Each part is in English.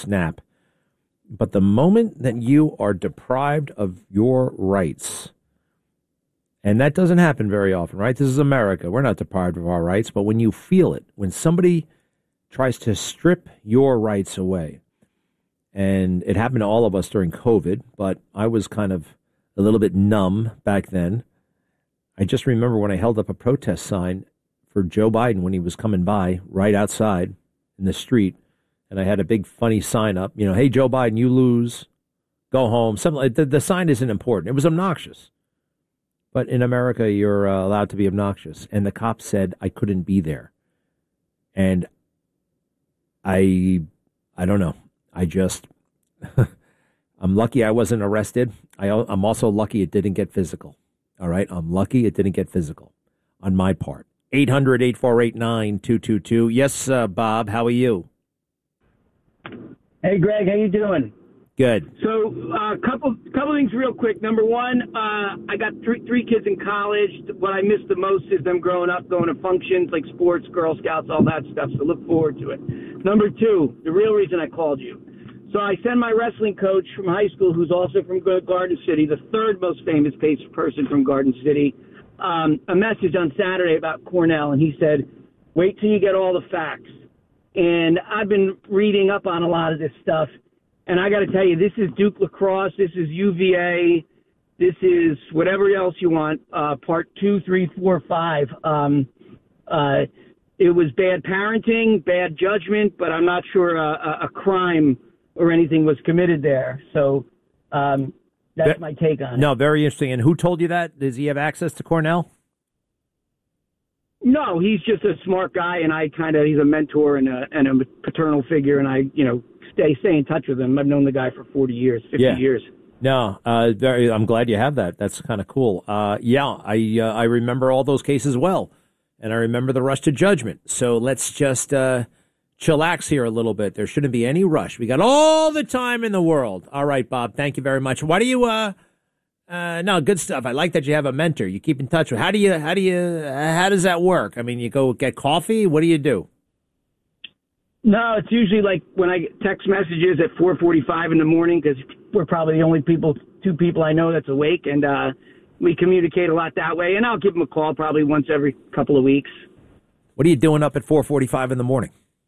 snap. But the moment that you are deprived of your rights, and that doesn't happen very often, right? This is America. We're not deprived of our rights. But when you feel it, when somebody tries to strip your rights away, and it happened to all of us during COVID, but I was kind of a little bit numb back then. I just remember when I held up a protest sign for Joe Biden when he was coming by right outside in the street, and I had a big funny sign up, hey, Joe Biden, you lose, go home. Something like the sign isn't important. It was obnoxious. But in America, you're allowed to be obnoxious. And the cop said I couldn't be there. And I don't know. I just, I'm lucky I wasn't arrested. I'm also lucky it didn't get physical. All right. I'm lucky it didn't get physical on my part. 800-848-9222. Yes, Bob, how are you? Hey, Greg, how you doing? Good. So, couple things real quick. Number one, I got three kids in college. What I miss the most is them growing up, going to functions like sports, Girl Scouts, all that stuff. So look forward to it. Number two, the real reason I called you. So I send my wrestling coach from high school, who's also from Garden City, the third most famous person from Garden City, a message on Saturday about Cornell, and he said, wait till you get all the facts. And I've been reading up on a lot of this stuff, and I got to tell you, this is Duke lacrosse, this is UVA, this is whatever else you want, part 2, 3, 4, 5. It was bad parenting, bad judgment, but I'm not sure a crime or anything was committed there. So that's my take on it. No, very interesting. And who told you that? Does he have access to Cornell? No, he's just a smart guy, and he's a mentor and a paternal figure, and I stay in touch with him. I've known the guy for 40 years, 50 years. No, I'm glad you have that. That's kind of cool. I remember all those cases well, and I remember the rush to judgment. So let's just chillax here a little bit. There shouldn't be any rush. We got all the time in the world. All right, Bob, thank you very much. Why do you no, good stuff. I like that you have a mentor. You keep in touch with. How does that work? I mean, you go get coffee. What do you do? No, it's usually like when I get text messages at 4:45 in the morning, because we're probably the only two people I know that's awake, and we communicate a lot that way. And I'll give him a call probably once every couple of weeks. What are you doing up at 4:45 in the morning?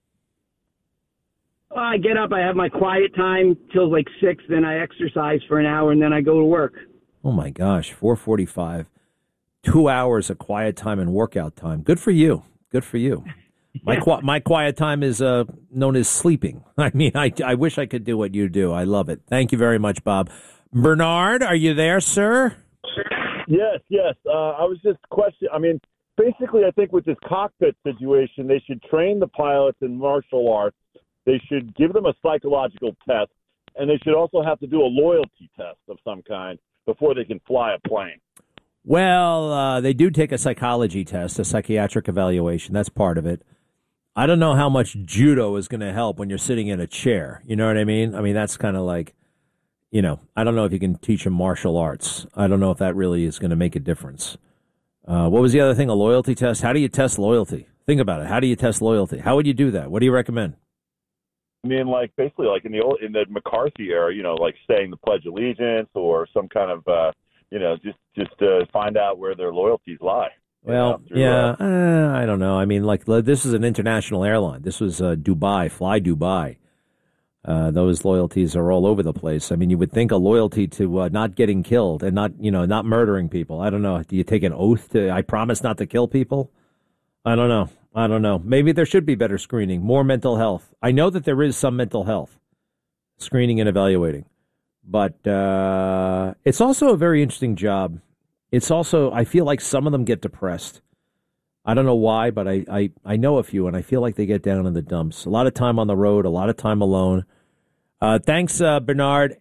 Well, I get up, I have my quiet time till like 6, then I exercise for an hour, and then I go to work. Oh, my gosh, 4:45, 2 hours of quiet time and workout time. Good for you. Good for you. My quiet time is known as sleeping. I mean, I wish I could do what you do. I love it. Thank you very much, Bob. Bernard, are you there, sir? Yes. I was just questioning. I mean, basically, I think with this cockpit situation, they should train the pilots in martial arts. They should give them a psychological test, and they should also have to do a loyalty test of some kind before they can fly a plane. Well, they do take a psychology test, a psychiatric evaluation. That's part of it. I don't know how much judo is going to help when you're sitting in a chair. You know what I mean? I mean, that's kind of like, I don't know if you can teach them martial arts. I don't know if that really is going to make a difference. What was the other thing? A loyalty test? How do you test loyalty? Think about it. How do you test loyalty? How would you do that? What do you recommend? I mean, basically in the McCarthy era, like saying the Pledge of Allegiance or some kind of, just to find out where their loyalties lie. Well, I don't know. I mean, this is an international airline. This was Dubai, Fly Dubai. Those loyalties are all over the place. I mean, you would think a loyalty to not getting killed and not murdering people. I don't know. Do you take an oath to, I promise not to kill people? I don't know. Maybe there should be better screening, more mental health. I know that there is some mental health screening and evaluating, but it's also a very interesting job. It's also, I feel like some of them get depressed. I don't know why, but I know a few, and I feel like they get down in the dumps. A lot of time on the road, a lot of time alone. Thanks, Bernard.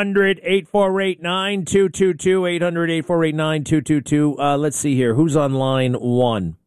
800-848-9222, 800-848-9222. Let's see here. Who's on line 1?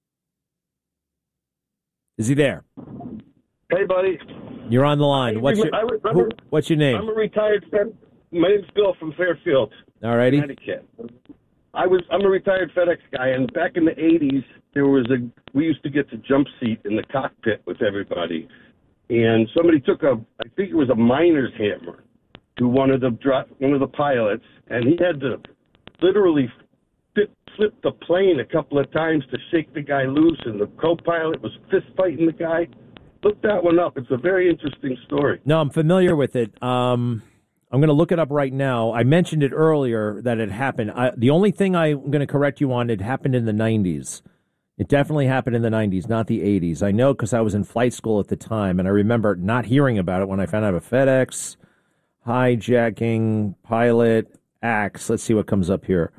Is he there? Hey, buddy. You're on the line. What's your name? I'm a retired my name's Bill from Fairfield. All righty. Connecticut. I'm a retired FedEx guy, and back in the 80s, we used to get the jump seat in the cockpit with everybody. and somebody took I think it was a miner's hammer to one of the pilots, and he had to literally flip the plane a couple of times to shake the guy loose, and the co-pilot was fist fighting the guy. Look that one up. It's a very interesting story. No, I'm familiar with it. I'm going to look it up right now. I mentioned it earlier that it happened. The only thing I'm going to correct you on, it happened in the 90s. It definitely happened in the 90s, not the 80s. I know because I was in flight school at the time, and I remember not hearing about it when I found out a FedEx hijacking pilot axe. Let's see what comes up here.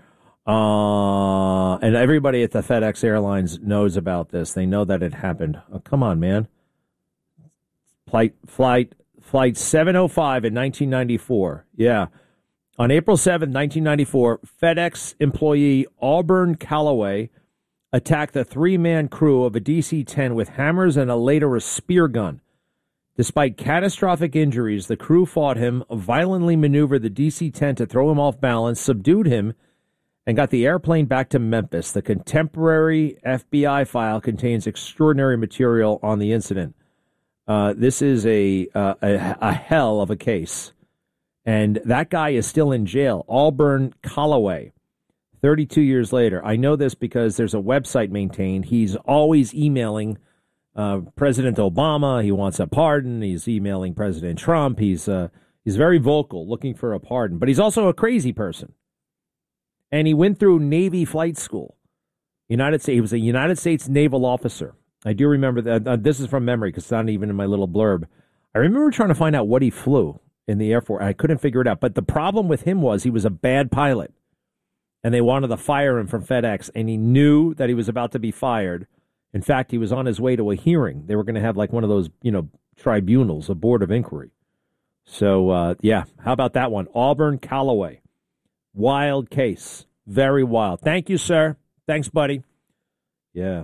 And everybody at the FedEx Airlines knows about this. They know that it happened. Oh, come on, man. Flight 705 in 1994. Yeah. On April 7th, 1994, FedEx employee Auburn Calloway attacked the three-man crew of a DC-10 with hammers and later a spear gun. Despite catastrophic injuries, the crew fought him, violently maneuvered the DC-10 to throw him off balance, subdued him, and got the airplane back to Memphis. The contemporary FBI file contains extraordinary material on the incident. This is a hell of a case. And that guy is still in jail. Auburn Calloway, 32 years later. I know this because there's a website maintained. He's always emailing President Obama. He wants a pardon. He's emailing President Trump. He's very vocal, looking for a pardon. But he's also a crazy person. And he went through Navy flight school. He was a United States naval officer. I do remember that. This is from memory because it's not even in my little blurb. I remember trying to find out what he flew in the Air Force. I couldn't figure it out. But the problem with him was he was a bad pilot. And they wanted to fire him from FedEx. And he knew that he was about to be fired. In fact, he was on his way to a hearing. They were going to have like one of those, tribunals, a board of inquiry. So, yeah, how about that one? Auburn Calloway. Wild case. Very wild. Thank you, sir. Thanks, buddy. Yeah.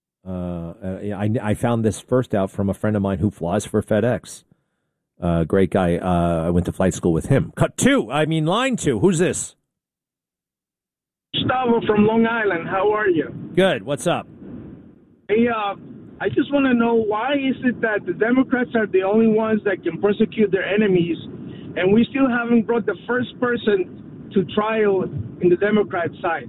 I found this first out from a friend of mine who flies for FedEx. Great guy. I went to flight school with him. Line two. Who's this? Gustavo from Long Island. How are you? Good. What's up? Hey, I just want to know, why is it that the Democrats are the only ones that can prosecute their enemies, and we still haven't brought the first person to trial in the Democrat side?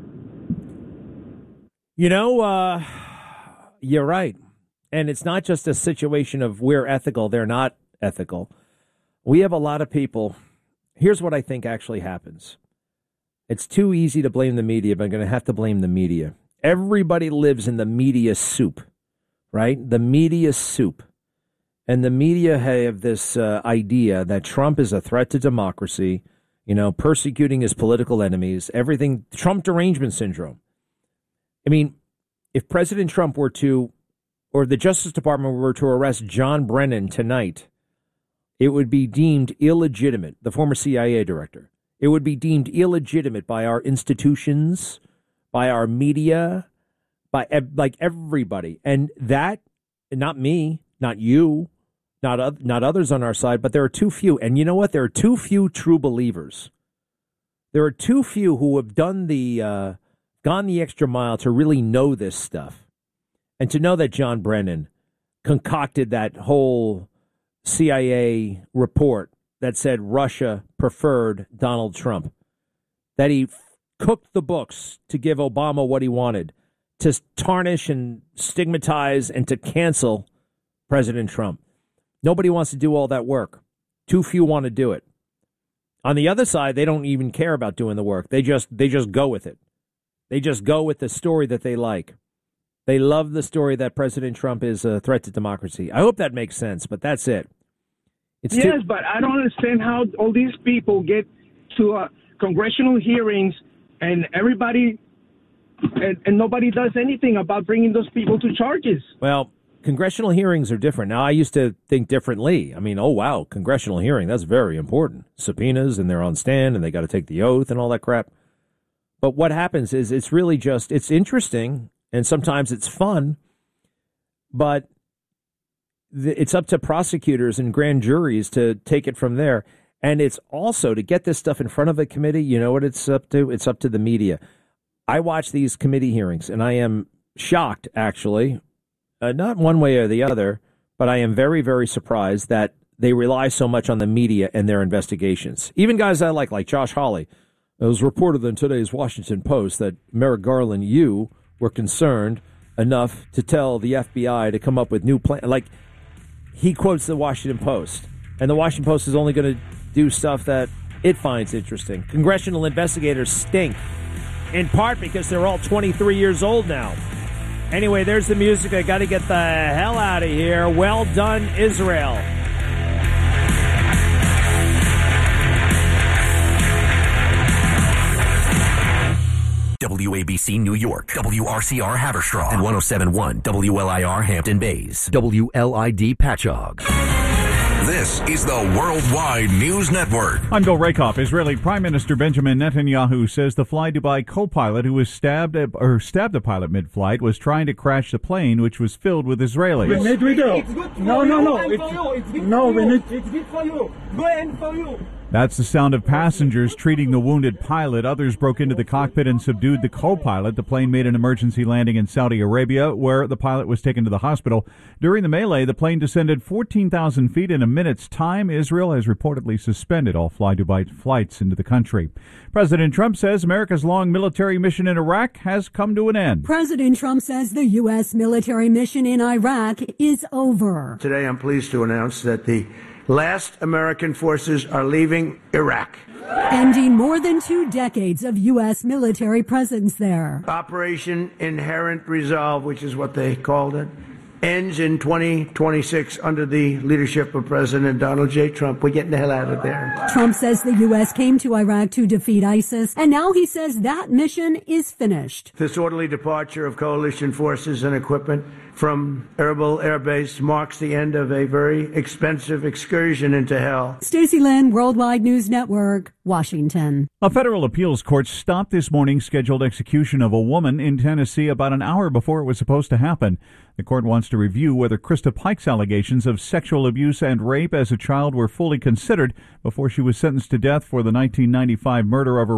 You're right. And it's not just a situation of we're ethical, they're not ethical. We have a lot of people. Here's what I think actually happens. It's too easy to blame the media, but I'm going to have to blame the media. Everybody lives in the media soup, right? The media soup. And the media have this idea that Trump is a threat to democracy, persecuting his political enemies, everything, Trump derangement syndrome. I mean, if President Trump or the Justice Department were to arrest John Brennan tonight, it would be deemed illegitimate, the former CIA director. It would be deemed illegitimate by our institutions, by our media, by everybody. And that, not me, not you, not others on our side, but there are too few. And you know what? There are too few true believers. There are too few who have gone the extra mile to really know this stuff. And to know that John Brennan concocted that whole CIA report that said Russia preferred Donald Trump, that he cooked the books to give Obama what he wanted, to tarnish and stigmatize and to cancel President Trump. Nobody wants to do all that work. Too few want to do it. On the other side, they don't even care about doing the work. They just go with it. They just go with the story that they like. They love the story that President Trump is a threat to democracy. I hope that makes sense, but that's it. But I don't understand how all these people get to congressional hearings and everybody and nobody does anything about bringing those people to charges. Well, congressional hearings are different. Now, I used to think differently. I mean, oh, wow, congressional hearing, that's very important. Subpoenas, and they're on stand, and they got to take the oath and all that crap. But what happens is it's really just, it's interesting, and sometimes it's fun, but it's up to prosecutors and grand juries to take it from there. And it's also to get this stuff in front of a committee. You know what it's up to? It's up to the media. I watch these committee hearings, and I am shocked, actually, not one way or the other, but I am very, very surprised that they rely so much on the media and their investigations. Even guys I like Josh Hawley. It was reported in today's Washington Post that Merrick Garland, you were concerned enough to tell the FBI to come up with new plans. Like, he quotes the Washington Post, and the Washington Post is only going to do stuff that it finds interesting. Congressional investigators stink, in part because they're all 23 years old now. Anyway, there's the music. I got to get the hell out of here. Well done, Israel. WABC New York, WRCR Haverstraw, and 107.1 WLIR Hampton Bays, WLID Patchogue. This is the Worldwide News Network. I'm Bill Rakoff. Israeli Prime Minister Benjamin Netanyahu says the Fly Dubai co-pilot who was stabbed the pilot mid-flight was trying to crash the plane, which was filled with Israelis. We need video. It's good for you. It's good for you. Go and for you. That's the sound of passengers treating the wounded pilot. Others broke into the cockpit and subdued the co-pilot. The plane made an emergency landing in Saudi Arabia, where the pilot was taken to the hospital. During the melee, the plane descended 14,000 feet in a minute's time. Israel has reportedly suspended all Fly Dubai flights into the country. President Trump says America's long military mission in Iraq has come to an end. President Trump says the U.S. military mission in Iraq is over. Today, I'm pleased to announce that the last American forces are leaving Iraq, ending more than 2 decades of U.S. military presence there. Operation Inherent Resolve, which is what they called it, ends in 2026 under the leadership of President Donald J. Trump. We're getting the hell out of there. Trump says the U.S. came to Iraq to defeat ISIS, and now he says that mission is finished. This orderly departure of coalition forces and equipment from Erbil Air Base marks the end of a very expensive excursion into hell. Stacey Lynn, Worldwide News Network, Washington. A federal appeals court stopped this morning's scheduled execution of a woman in Tennessee about an hour before it was supposed to happen. The court wants to review whether Krista Pike's allegations of sexual abuse and rape as a child were fully considered before she was sentenced to death for the 1995 murder of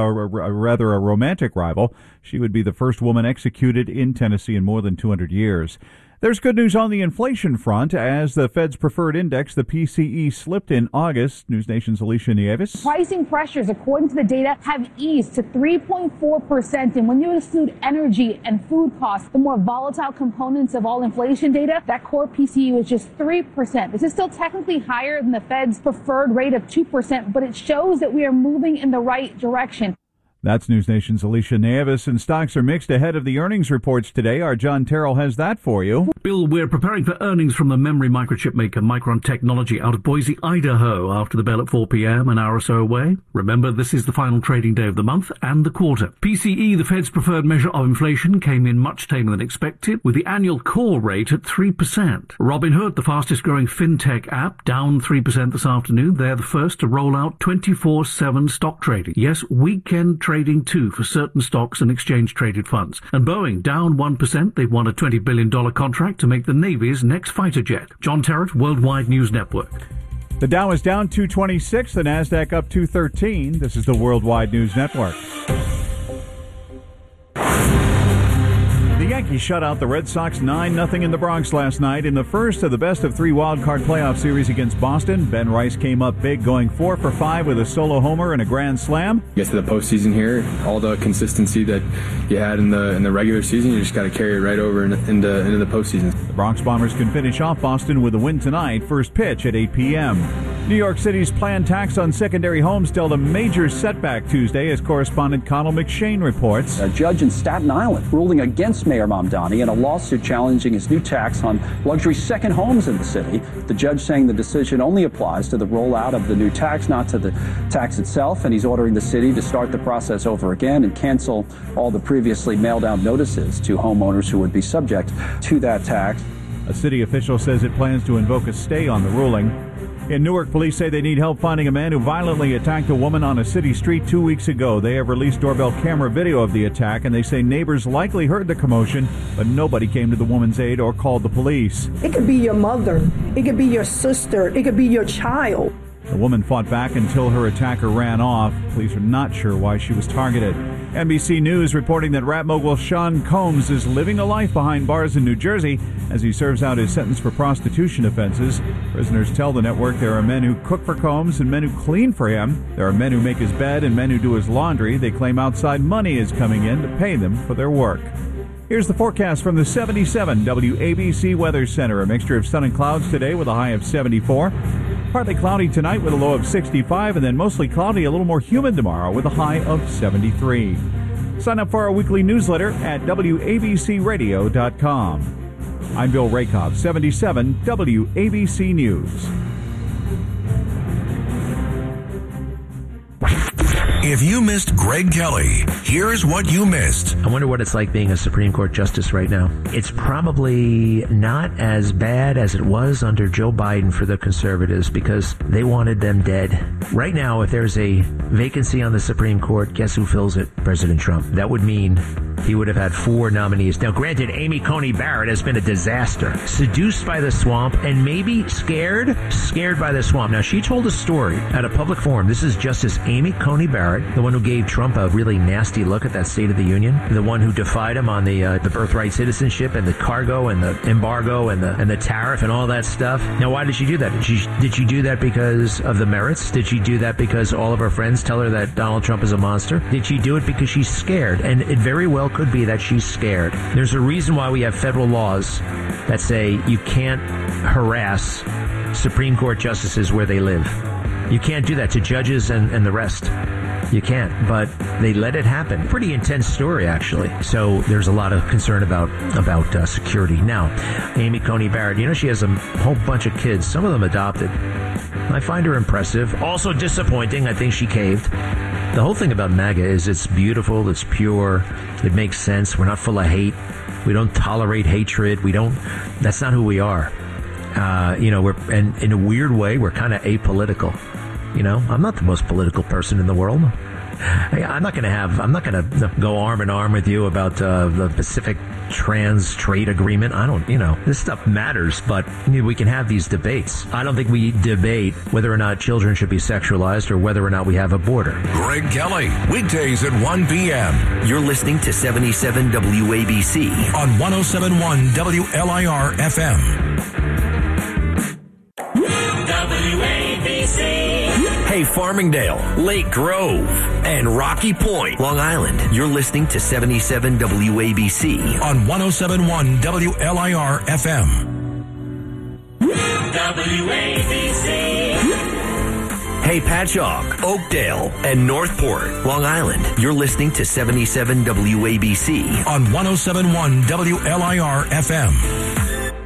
a romantic rival. She would be the first woman executed in Tennessee in more than 200 years. There's good news on the inflation front as the Fed's preferred index, the PCE, slipped in August. News Nation's Alicia Nieves. Pricing pressures, according to the data, have eased to 3.4%. And when you exclude energy and food costs, the more volatile components of all inflation data, that core PCE was just 3%. This is still technically higher than the Fed's preferred rate of 2%, but it shows that we are moving in the right direction. That's News Nation's Alicia Nieves, and stocks are mixed ahead of the earnings reports today. Our John Terrell has that for you. Bill, we're preparing for earnings from the memory microchip maker Micron Technology out of Boise, Idaho, after the bell at 4 p.m., an hour or so away. Remember, this is the final trading day of the month and the quarter. PCE, the Fed's preferred measure of inflation, came in much tamer than expected, with the annual core rate at 3%. Robinhood, the fastest-growing fintech app, down 3% this afternoon. They're the first to roll out 24/7 stock trading. Yes, weekend trading too for certain stocks and exchange-traded funds. And Boeing, down 1%. They've won a $20 billion contract to make the Navy's next fighter jet. John Terrett, Worldwide News Network. The Dow is down 226, the NASDAQ up 213. This is the Worldwide News Network. The Yankees shut out the Red Sox 9-0 in the Bronx last night in the first of the best-of-3 wildcard playoff series against Boston. Ben Rice came up big, going 4 for 5 with a solo homer and a grand slam. You get to the postseason here, all the consistency that you had in the regular season, you just got to carry it right over into the postseason. The Bronx Bombers can finish off Boston with a win tonight. First pitch at 8 p.m. New York City's planned tax on secondary homes dealt a major setback Tuesday, as correspondent Connell McShane reports. A judge in Staten Island ruling against Mayor Mamdani in a lawsuit challenging his new tax on luxury second homes in the city. The judge saying the decision only applies to the rollout of the new tax, not to the tax itself, and he's ordering the city to start the process over again and cancel all the previously mailed out notices to homeowners who would be subject to that tax. A city official says it plans to invoke a stay on the ruling. In Newark, police say they need help finding a man who violently attacked a woman on a city street 2 weeks ago. They have released doorbell camera video of the attack, and they say neighbors likely heard the commotion, but nobody came to the woman's aid or called the police. It could be your mother. It could be your sister. It could be your child. The woman fought back until her attacker ran off. Police are not sure why she was targeted. NBC News reporting that rap mogul Sean Combs is living a life behind bars in New Jersey as he serves out his sentence for prostitution offenses. Prisoners tell the network there are men who cook for Combs and men who clean for him. There are men who make his bed and men who do his laundry. They claim outside money is coming in to pay them for their work. Here's the forecast from the 77 WABC Weather Center. A mixture of sun and clouds today with a high of 74. Partly cloudy tonight with a low of 65, and then mostly cloudy, a little more humid tomorrow with a high of 73. Sign up for our weekly newsletter at WABCRadio.com. I'm Bill Rakoff, 77 WABC News. If you missed Greg Kelly, here's what you missed. I wonder what it's like being a Supreme Court justice right now. It's probably not as bad as it was under Joe Biden for the conservatives because they wanted them dead. Right now, if there's a vacancy on the Supreme Court, guess who fills it? President Trump. That would mean he would have had 4 nominees. Now, granted, Amy Coney Barrett has been a disaster. Seduced by the swamp and maybe scared by the swamp. Now, she told a story at a public forum. This is Justice Amy Coney Barrett, the one who gave Trump a really nasty look at that State of the Union, the one who defied him on the birthright citizenship and the cargo and the embargo and the tariff and all that stuff. Now, why did she do that? Did she do that because of the merits? Did she do that because all of her friends tell her that Donald Trump is a monster? Did she do it because she's scared? And it very well could be that she's scared. There's a reason why we have federal laws that say you can't harass Supreme Court justices where they live. You can't do that to judges and the rest. You can't, but they let it happen. Pretty intense story, actually. So there's a lot of concern about security. Now, Amy Coney Barrett, she has a whole bunch of kids, some of them adopted. I find her impressive. Also disappointing. I think she caved. The whole thing about MAGA is it's beautiful, it's pure, it makes sense. We're not full of hate. We don't tolerate hatred. That's not who we are. And in a weird way, we're kind of apolitical. I'm not the most political person in the world. I'm not going to go arm in arm with you about the Pacific Trans Trade Agreement. This stuff matters, but we can have these debates. I don't think we debate whether or not children should be sexualized or whether or not we have a border. Greg Kelly, weekdays at 1 p.m. You're listening to 77 WABC on 107.1 WLIR FM. WABC. Hey, Farmingdale, Lake Grove, and Rocky Point, Long Island. You're listening to 77 WABC on 107.1 WLIR FM. WABC. Hey, Patchogue, Oakdale, and Northport, Long Island. You're listening to 77 WABC on 107.1 WLIR FM.